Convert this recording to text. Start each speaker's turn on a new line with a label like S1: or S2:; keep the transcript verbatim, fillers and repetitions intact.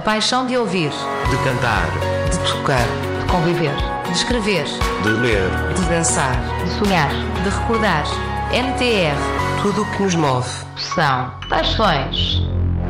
S1: paixão de ouvir,
S2: de cantar,
S1: de tocar,
S3: de conviver,
S1: de escrever,
S2: de ler,
S1: de dançar,
S3: de sonhar,
S1: de recordar. N T R.
S2: tudo o que nos move.
S3: são paixões.